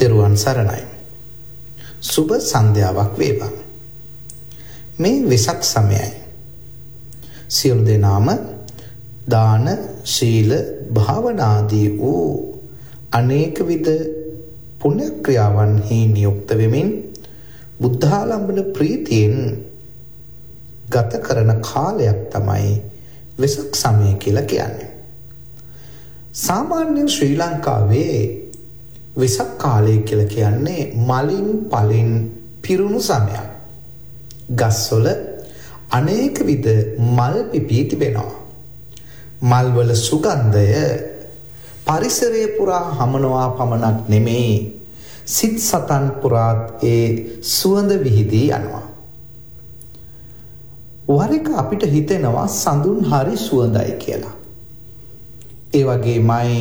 තෙරුවන් සරණයි. සුබ සන්ධ්‍යාවක් වේවා. මේ වෙසක් සමයයි. සියලු දෙනාම දාන, ශීල, භාවනාදී වූ අනේක විද පුණ්‍ය ක්‍රියාවන්හි නියුක්ත වෙමින් බුද්ධාලම්බන ප්‍රීතියෙන් ගත කරන කාලයක් තමයි වෙසක් සමය කියලා කියන්නේ. සාමාන්‍යයෙන් ශ්‍රී ලංකාවේ වෙසක් කාලය කියලා කියන්නේ මලින් පලින් පිරුණු සමයක්. ගස්වල අනේක විද මල් පිපී තිබෙනවා. මල්වල සුගන්ධය පරිසරය පුරා හමනවා පමණක් නෙමෙයි, සිත් සතන් පුරාත් ඒ සුවඳ විහිදී යනවා. වර එක අපිට හිතෙනවා සඳුන් හරි සුවඳයි කියලා. ඒ වගේමයි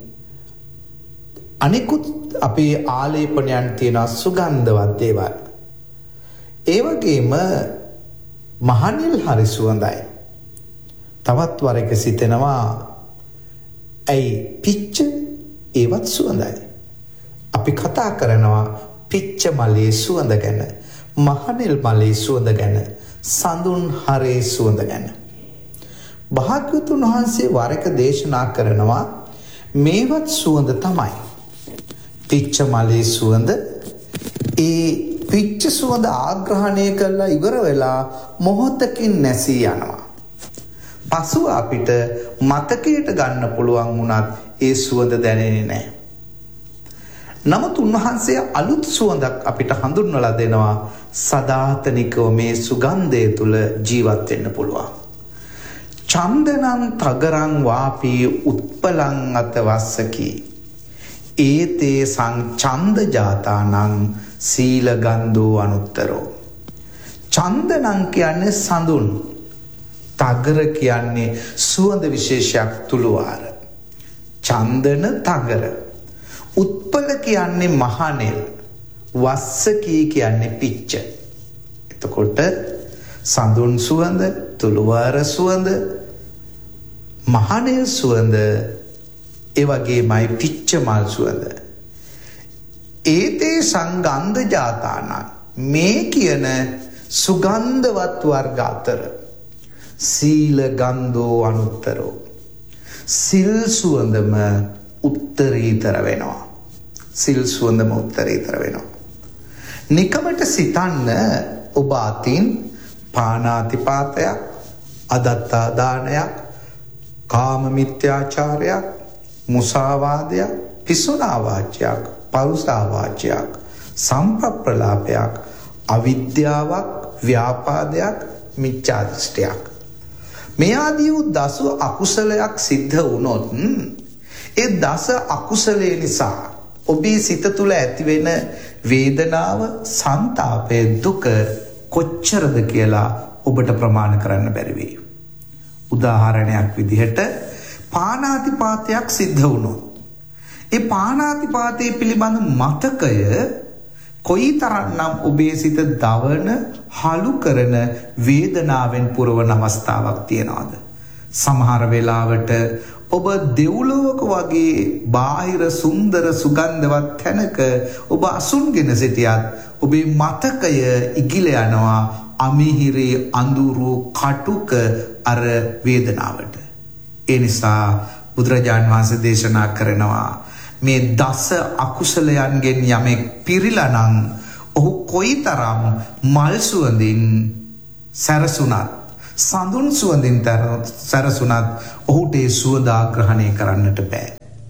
අනිකුත් අපේ ආලේපනයන් තියෙන සුගන්ධවත් දේවල්. ඒ වගේම මහනිල් හරි සුවඳයි. තවත් වර එක සිතෙනවා ඇයි පිච්ච ඒවත් සුවඳයි. අපි කතා කරනවා පිච්ච මලේ සුවඳ ගැන, මහනිල් මලේ සුවඳ ගැන, සඳුන් හරේ සුවඳ ගැන. භාග්‍යවතුන් වහන්සේ වර එක දේශනා කරනවා මේවත් සුවඳ තමයි. පිච්ච මලේ සුවඳ, ඒ පිච්ච සුවඳ ආග්‍රහණය කරලා ඉවර වෙලා මොහොතකින් නැසී යනවා. පසුව අපිට මතකයට ගන්න පුළුවන් වුණත් ඒ සුවඳ දැනෙන්නේ නැහැ. නමුත් උන්වහන්සේ අලුත් සුවඳක් අපිට හඳුන්වලා දෙනවා. සදාතනිකව මේ සුගන්ධය තුල ජීවත් වෙන්න පුළුවන්. චන්දනං තගරං වාපී උත්පලං අතවස්සකි ඒතේ සංඡන්ද ජාතානං සීල ගන්ධෝ අනුත්තරෝ. චන්දනං කියන්නේ සඳුන්, තගර කියන්නේ සුවඳ විශේෂයක් තුළුවාර. චන්දන තගර. උත්පල කියන්නේ මහනෙල්, වස්සකී කියන්නේ පිච්ච. එතකොට සඳුන් සුවඳ, තුළුවාර සුවඳ, මහනෙල් සුවඳ, ඒ වගේමයි පිච්ච මල් සුවඳ. ඒතේ සංගන්ධ ජාතානං, මේ කියන සුගන්ධවත් වර්ග අතර සීල ගන්ධෝ අනුත්තරෝ, සිල් සුවඳම උත්තරීතර වෙනවා. සිල් සුවඳම උත්තරීතර වෙනවා. නිකමට සිතන්න ඔබ අතින් පානාතිපාතයක්, අදත්තා දානයක්, කාම මිත්‍යාචාරයක්, මුසාවාදයක්, පිසුනා වාචයක්, පරුසා වාචයක්, සම්ප්‍රප්‍රලාපයක්, අවිද්‍යාවක්, ව්‍යාපාදයක්, මිච්ඡා දෘෂ්ටියක්, මේ ආදී වූ දස අකුසලයක් සිද්ධ වුණොත් ඒ දස අකුසලේ නිසා ඔබේ සිත තුළ ඇතිවෙන වේදනාව, සංතාපය, දුක කොච්චරද කියලා ඔබට ප්‍රමාණ කරන්න බැරි වෙයි. උදාහරණයක් විදිහට පානාතිපාතයක් සිද්ධ වුණොත් ඒ පානාතිපාතයේ පිළිබඳ මතකය කොයිතරම්නම් ඔබේ සිත දවන, හලු කරන, වේදනාවෙන් පුරවන අවස්ථාවක් තියනවද? සමහර වෙලාවට ඔබ දෙව්ලොවක වගේ බාහිර සුන්දර සුගන්ධවත් තැනක ඔබ අසුන්ගෙන සිටියත් ඔබේ මතකය ඉගිල යනවා අමිහිරේ අඳුරු කටුක අර වේදනාවට. ඒ නිසා බුදුරජාණන් වහන්සේ දේශනා කරනවා මේ දස අකුසලයන්ගෙන් යමෙක් පිරිලා නම් ඔහු කොයිතරම් මල් සුවඳින් සැරසුණත්, සඳුන් සුවඳින් සැරසුණත් ඔහුට ඒ සුවඳ ආග්‍රහණය කරන්නට බෑ.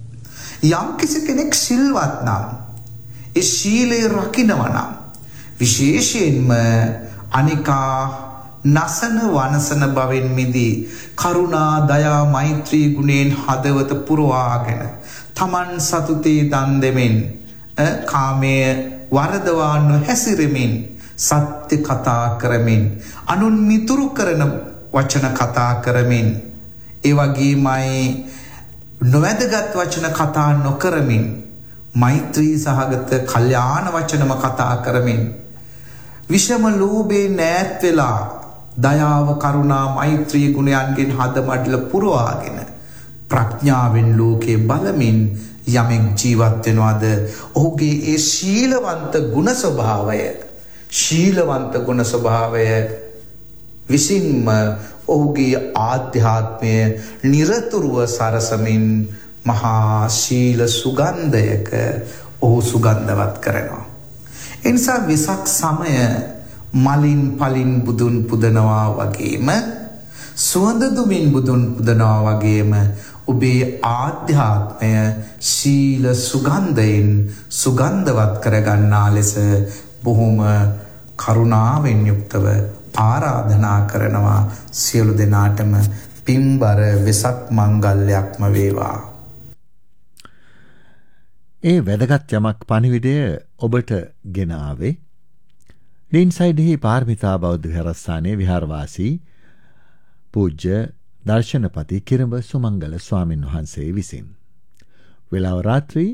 යම් කිසි කෙනෙක් සිල්වත් නම්, ඒ ශීලය රකින්නවා නම්, විශේෂයෙන්ම අනිකා නසන වනසන බවෙන් මිදී කරුණා, දයා, මෛත්‍රී ගුණයෙන් හදවත පුරවාගෙන තමන් සතුටේ දන් දෙමින්, කාමයේ වරදවා නොහැසිරෙමින්, සත්‍ය කතා කරමින්, අනුන් මිතුරු කරන වචන කතා කරමින්, ඒ වගේමයි නොවැදගත් වචන කතා නොකරමින්, මෛත්‍රී සහගත කල්යාණ වචනම කතා කරමින්, විෂම ලෝභේ නැත් වෙලා දයාව, කරුණා, මෛත්‍රී ගුණයන්ගෙන් හද මඩල පුරවාගෙන ප්‍රඥාවෙන් ලෝකේ බලමින් යමෙක් ජීවත් වෙනවාද ඔහුගේ ඒ ශීලවන්ත ගුණ ස්වභාවය විසින්ම ඔහුගේ ආධ්‍යාත්මය නිරතුරුව සරසමින් මහා ශීල සුගන්ධයක ඔහු සුගන්ධවත් කරනවා. එනිසා වෙසක් සමය මලින් පලින් බුදුන් පුදනවා වගේම සුවඳ දුමින් බුදුන් පුදනවා වගේම ඔබේ ආධ්‍යාත්මය ශීල සුගන්ධයෙන් සුගන්ධවත් කරගන්නා ලෙස බොහොම කරුණාවෙන් යුක්තව ආරාධනා කරනවා. සියලු දෙනාටම පින්බර වෙසක් මංගල්‍යක්ම වේවා. ඒ වැදගත් යමක් පණිවිඩය ඔබට ගෙන ආවේ ලින්සයිඩෙහි පාරමිතා බෞද්ධ විහාරස්ථානයේ විහාරවාසී පූජ්‍ය දර්ශනපති කිරඹ සුමංගල ස්වාමින් වහන්සේ විසින්. වෙලාව රාත්‍රී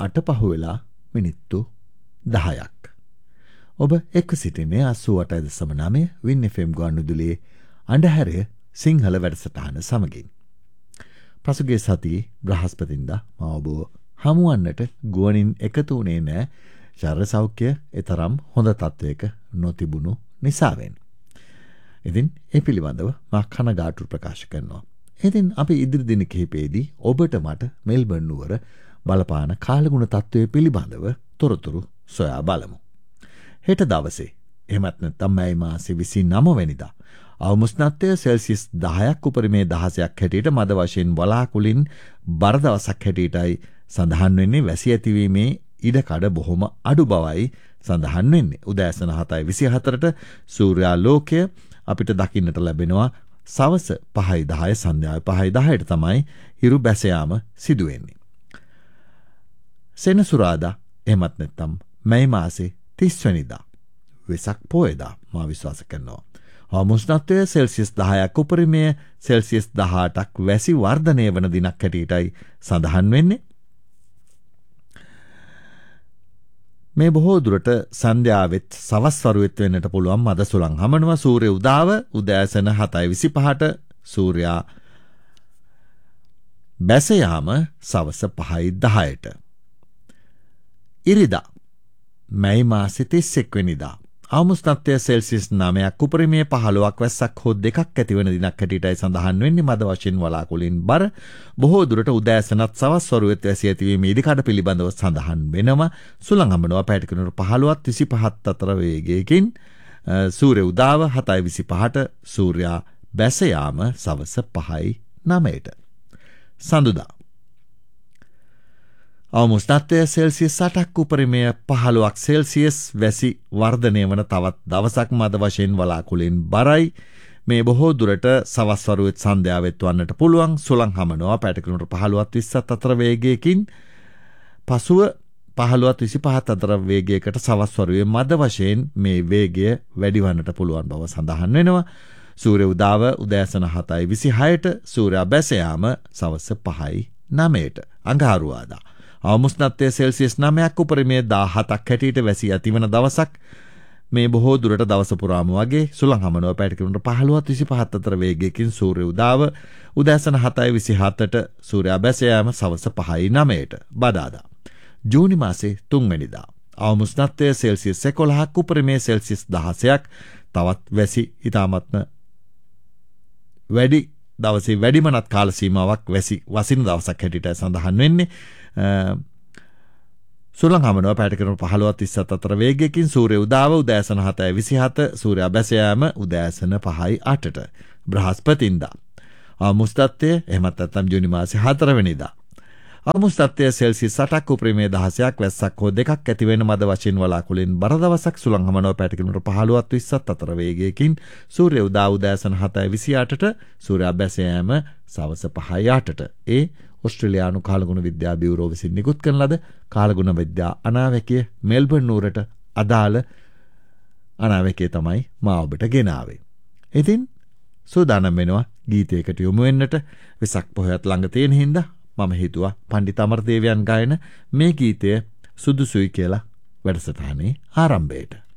8:05 ඔබ එක්ව සිටින්නේ 88.9 වින් FM ගුවන්විදුලියේ අඳුරේ සිංහල වැඩසටහන සමගින්. පසුගිය සතියේ බ්‍රහස්පතින්දා මම ඔබ හමුවන්නට ගුවනින් එකතු වුණේ නැහැ. ශරීර සෞඛ්‍ය ඊතරම් හොඳ තත්වයක නොතිබුණු නිසාවෙන්. ඉතින් ඒ පිළිබඳව මා කනගාටු ප්‍රකාශ කරනවා. ඉතින් අපි ඉදිරි දින කිහිපෙදී ඔබට මට මෙල්බර්න් නුවර බලපාන කාලගුණ තත්වයේ පිළිබඳව තොරතුරු සොයා බලමු. හෙට දවසේ එහෙමත් නැත්නම් මැයි මාසේ 29 වෙනිදා අවුස්නාත්ය සෙල්සියස් 10ක් උපරිමේ 16ක් හැටියට මද වශයෙන් වලාකුලින් බර දවසක් හැටියටයි සඳහන් වෙන්නේ. වැසි ඇතිවීමේ ඉඩකඩ බොහොම අඩු බවයි සඳහන් වෙන්නේ. උදෑසන 7:24ට සූර්යාලෝකය අපිට දකින්නට ලැබෙනවා. සවස 5:10 සන්ධ්‍යාවේ 5:10ට තමයි හිරු බැස යාම සිදු වෙන්නේ. සෙනසුරාදා එහෙමත් නැත්නම් මැයි මාසේ 30 වෙනිදා වෙසක් පොයදා මා විශ්වාස කරනවා. උෂ්ණත්වය සෙල්සියස් 10ක් උපරිමය සෙල්සියස් 18ක් වැසි වර්ධනය වන දිනක් හැටියටයි සඳහන් වෙන්නේ. මේ බොහෝ දුරට සන්ධ්‍යාවෙත් සවස් වරුවෙත් වෙන්නට පුළුවන් මද සුළං හමනවා. සූර්ය උදාව උදෑසන 7:25ට සූර්යා බැස යාම සවස 5:10ට. ඉරිදා මැයි මාසේ 31 වෙනිදා අවුස්නාත්ය සෙල්සියස් 9ක් උපරිමයේ 15ක් වැස්සක් හෝ දෙකක් ඇතිවන දිනක් හැටියටයි සඳහන් වෙන්නේ. මද වශයෙන් වලාකුලින් බර බොහෝ දුරට උදෑසනත් සවස් වරුවෙත් වැසි ඇතිවීම ඉදිකඩ පිළිබඳව සඳහන් වෙනවා. සුළං හමනවා පැයට කිලෝමීටර් 15-25 අතර වේගයකින්. සූර්ය උදාව 7:25ට සූර්යා බැස යාම සවස 5:09ට. සඳුදා අවුස්නාත්ය සෙල්සියස් 8ක් උපරිමය 15ක් සෙල්සියස් වැසි වර්ධනය වන තවත් දවසක් මද වශයෙන් වලාකුලින් බරයි. මේ බොහෝ දුරට සවස් වරුවෙත් සන්ධ්‍යාවෙත් වන්නට පුළුවන්. සුළං හමනවා පැයට කිලෝමීටර් 15-20 අතර වේගයකින්. පසුව 15-25 අතර වේගයකට සවස් වරුවේ මද වශයෙන් මේ වේගය වැඩි වන්නට පුළුවන් බව සඳහන් වෙනවා. සූර්ය උදාව උදෑසන 7:26ට සූර්යා බැස යාම සවස 5:09ට. අඟහරුවාදා අවුස්නාත්ය සෙල්සියස් 9ක් උපරිමයේ 17ක් හැටියට වැසි ඇතිවන දවසක්. මේ බොහෝ දුරට දවස පුරාම වගේ සුළං හමනවා පැයට කිලෝමීටර් 15-25 අතර වේගයකින්. සූර්ය උදාව උදෑසන 7:27ට සූර්යා බැස යාම සවස 5:09ට. බදාදා ජූනි මාසේ 3 වෙනිදා අවුස්නාත්ය සෙල්සියස් 11ක් උපරිමයේ සෙල්සියස් 16ක් තවත් වැසි ඉතාමත්ම වැඩි දවසේ වැඩිමනත් කාල සීමාවක් වැසි වසින දවසක් හැටියට සඳහන් වෙන්නේ. සුළං හමනවා පැයට කිලෝමීටර් 15-30 අතර වේගයකින්. සූර්ය උදාව උදෑසන 7:27 සූර්යා බැස යාම උදෑසන 5:08ට. බ්‍රහස්පතින්දා අවුස්නාත්ය එහෙමත් නැත්නම් ජූනි මාසේ 4 වෙනිදා අවුස්නාත්ය සෙල්සියස් 8ක් උපරිමයේ 16ක් වැස්සක් හෝ දෙකක් ඇති වෙන මද වශයෙන් වලාකුලින් බර දවසක්. සුළං හමනවා පැයට කිලෝමීටර් 15-20 අතර වේගයකින්. සූර්ය උදා උදෑසන 7:28ට සූර්යා බැස යාම සවස 5:08ට. ඒ ඔස්ට්‍රේලියානු කාලගුණ විද්‍යා බියුරෝ විසින් නිකුත් කරන ලද කාලගුණ විද්‍යා අනාවැකිය මෙල්බර්න් නුවරට අදාළ අනාවැකිය තමයි මා ඔබට ගෙනාවේ. ඉතින් සූදානම් වෙනවා ගීතයකට යොමු වෙන්නට. වෙසක් පොහොයත් ළඟ තියෙන හින්දා මම හිතුවා පණ්ඩිත අමරදේවයන් ගායන මේ ගීතය සුදුසුයි කියලා වැඩසටහනේ ආරම්භයට.